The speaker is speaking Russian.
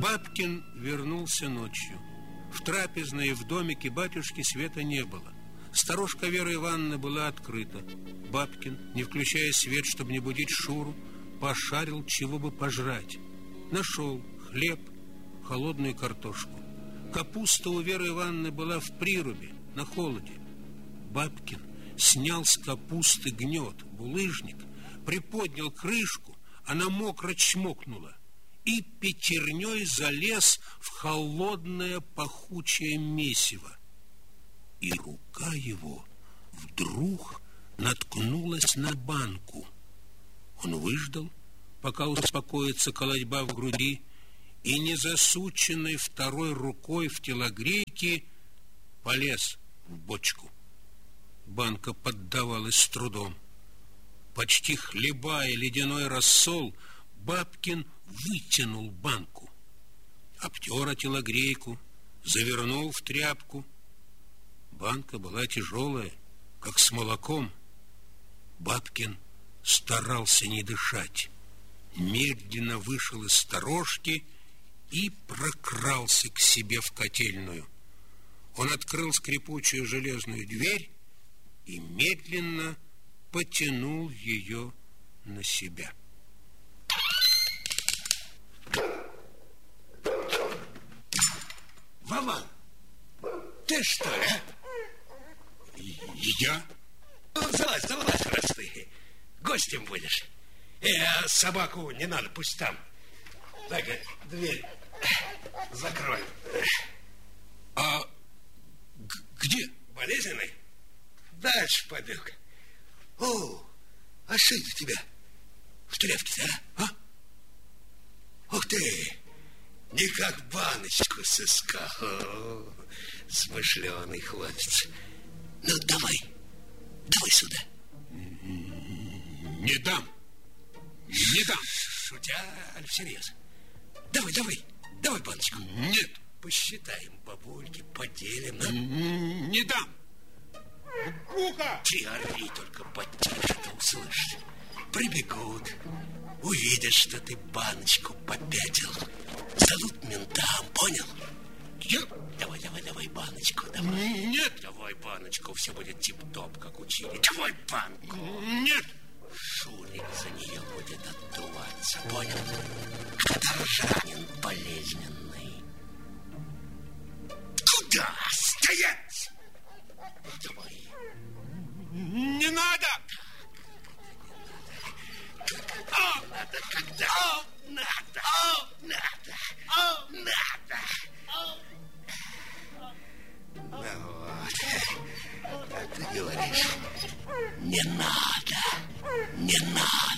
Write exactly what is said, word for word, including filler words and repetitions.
Бабкин вернулся ночью. В трапезной и в домике батюшки света не было. Сторожка Вера Ивановна была открыта. Бабкин, не включая свет, чтобы не будить Шуру, пошарил, чего бы пожрать. Нашел хлеб, холодную картошку. Капуста у Веры Ивановны была в прирубе, на холоде. Бабкин снял с капусты гнет, булыжник, приподнял крышку, она мокро чмокнула, и пятерней залез в холодное пахучее месиво. И рука его вдруг наткнулась на банку. Он выждал, пока успокоится колотьба в груди, и незасученной второй рукой в телогрейке полез в бочку. Банка поддавалась с трудом. Почти хлебая ледяной рассол, Бабкин вытянул банку, обтер телогрейку, завернул в тряпку. Банка была тяжелая, как с молоком. Бабкин старался не дышать, медленно вышел из сторожки и прокрался к себе в котельную. Он открыл скрипучую железную дверь и медленно потянул ее на себя. Вован, ты что ли, а? Я? Ну, залазь, залазь, раз ты гостем будешь. Э, а собаку не надо, пусть там. Так-ка, дверь закрой. А где? Болезненный? Дальше побег. О, а что это у тебя в тряпке-то, а? а? Ух ты, не как баночку сыскал. О, смышленый хлопец. Ну, давай, давай сюда. Не дам. Не дам. Шутя, аль всерьез? Давай, давай, давай баночку. Нет. Посчитаем бабульки, поделим. А? Не дам. Бука! Ты ори, только потише, ты услышишь. Прибегут, увидят, что ты баночку попятил. Сдадут ментам, понял? Я... Давай, давай, давай баночку, давай. Нет. Давай баночку, все будет тип-топ, как учили. Давай банку. Нет. Шурик за нее будет отдуваться, понял? Каторжанин болезненный. Куда стоять? Давай. Не надо. А, надо, когда? А, надо. А, надо. А, надо. Ну вот. А ты говоришь, не надо. Не надо.